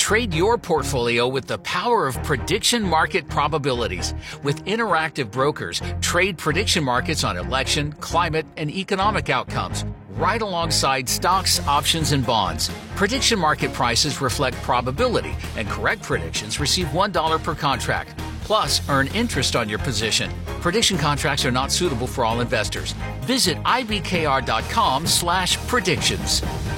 Trade your portfolio with the power of prediction market probabilities. With Interactive Brokers, trade prediction markets on election, climate, and economic outcomes, right alongside stocks, options, and bonds. Prediction market prices reflect probability, and correct predictions receive $1 per contract. Plus, earn interest on your position. Prediction contracts are not suitable for all investors. Visit ibkr.com/predictions.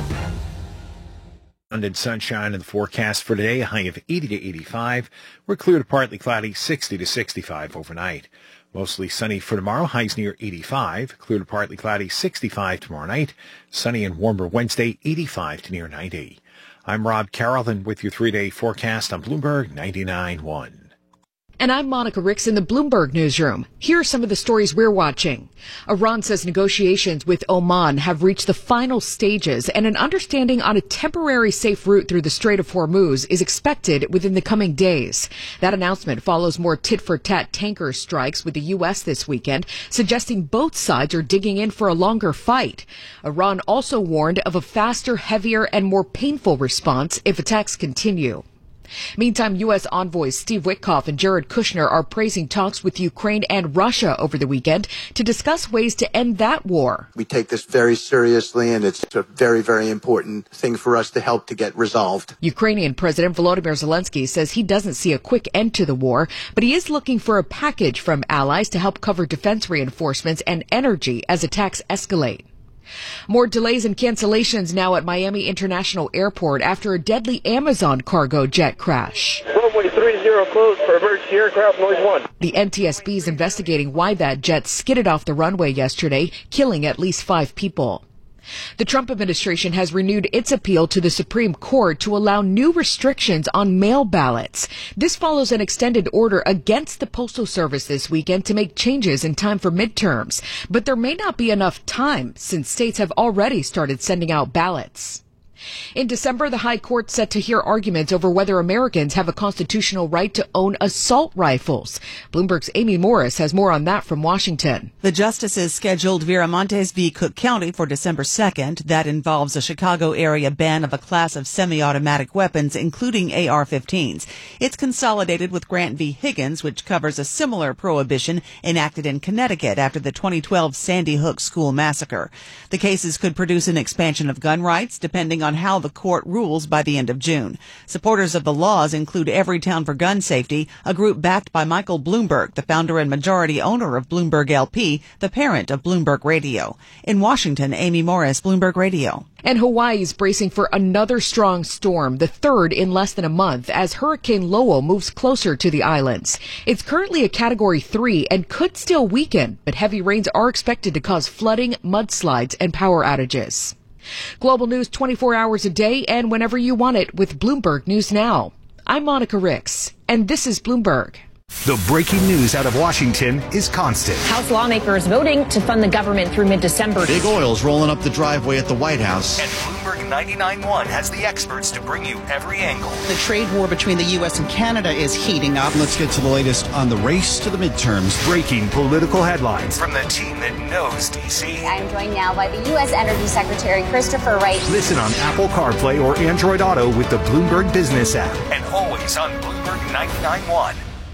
Abundant sunshine in the forecast for today, a high of 80 to 85. We're clear to partly cloudy, 60 to 65 overnight. Mostly sunny for tomorrow, highs near 85. Clear to partly cloudy, 65 tomorrow night. Sunny and warmer Wednesday, 85 to near 90. I'm Rob Carrollton with your 3-day forecast on Bloomberg 99.1. And I'm Monica Ricks in the Bloomberg Newsroom. Here are some of the stories we're watching. Iran says negotiations with Oman have reached the final stages, and an understanding on a temporary safe route through the Strait of Hormuz is expected within the coming days. That announcement follows more tit-for-tat tanker strikes with the U.S. this weekend, suggesting both sides are digging in for a longer fight. Iran also warned of a faster, heavier, and more painful response if attacks continue. Meantime, U.S. envoys Steve Witkoff and Jared Kushner are praising talks with Ukraine and Russia over the weekend to discuss ways to end that war. We take this very seriously, and it's a very, very important thing for us to help to get resolved. Ukrainian President Volodymyr Zelensky says he doesn't see a quick end to the war, but he is looking for a package from allies to help cover defense reinforcements and energy as attacks escalate. More delays and cancellations now at Miami International Airport after a deadly Amazon cargo jet crash. Runway 30 closed for emergency aircraft noise 1. The NTSB is investigating why that jet skidded off the runway yesterday, killing at least 5 people. The Trump administration has renewed its appeal to the Supreme Court to allow new restrictions on mail ballots. This follows an extended order against the Postal Service this weekend to make changes in time for midterms. But there may not be enough time since states have already started sending out ballots. In December, the High Court set to hear arguments over whether Americans have a constitutional right to own assault rifles. Bloomberg's Amy Morris has more on that from Washington. The justices scheduled Viramontes v. Cook County for December 2nd. That involves a Chicago area ban of a class of semi-automatic weapons, including AR-15s. It's consolidated with Grant v. Higgins, which covers a similar prohibition enacted in Connecticut after the 2012 Sandy Hook school massacre. The cases could produce an expansion of gun rights, depending on how the court rules by the end of June. Supporters of the laws include Everytown for Gun Safety, a group backed by Michael Bloomberg, the founder and majority owner of Bloomberg LP, the parent of Bloomberg Radio. In Washington, Amy Morris, Bloomberg Radio. And Hawaii is bracing for another strong storm, the third in less than a month, as Hurricane Lowell moves closer to the islands. It's currently a Category 3 and could still weaken, but heavy rains are expected to cause flooding, mudslides, and power outages. Global news 24 hours a day and whenever you want it with Bloomberg News Now. I'm Monica Ricks, and this is Bloomberg. The breaking news out of Washington is constant. House lawmakers voting to fund the government through mid-December. Big oil's rolling up the driveway at the White House. And Bloomberg 99.1 has the experts to bring you every angle. The trade war between the U.S. and Canada is heating up. Let's get to the latest on the race to the midterms. Breaking political headlines from the team that knows D.C. I'm joined now by the U.S. Energy Secretary Christopher Wright. Listen on Apple CarPlay or Android Auto with the Bloomberg Business app. And always on Bloomberg 99.1.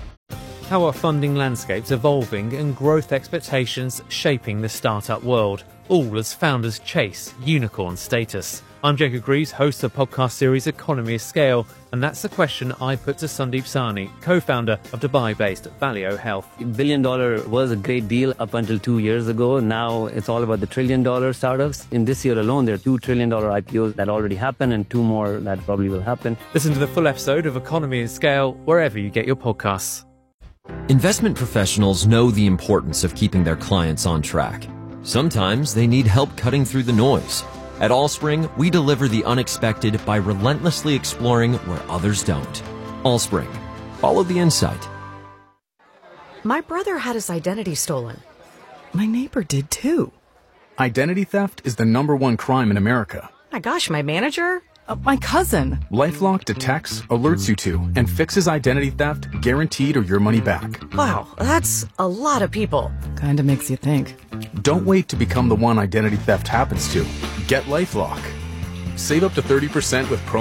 How are funding landscapes evolving and growth expectations shaping the startup world, all as founders chase unicorn status? I'm Jacob Greaves, host of the podcast series Economy of Scale, and that's the question I put to Sandeep Sahni, co-founder of Dubai-based Valeo Health. $1 billion was a great deal up until 2 years ago. Now it's all about the $1 trillion startups. In this year alone, there are $2 trillion IPOs that already happened and 2 more that probably will happen. Listen to the full episode of Economy of Scale wherever you get your podcasts. Investment professionals know the importance of keeping their clients on track. Sometimes they need help cutting through the noise. At Allspring, we deliver the unexpected by relentlessly exploring where others don't. Allspring. Follow the insight. My brother had his identity stolen. My neighbor did too. Identity theft is the #1 crime in America. My gosh, my manager? My cousin. LifeLock detects, alerts you to, and fixes identity theft guaranteed or your money back. Wow, that's a lot of people. Kinda makes you think. Don't wait to become the one identity theft happens to. Get LifeLock. Save up to 30% with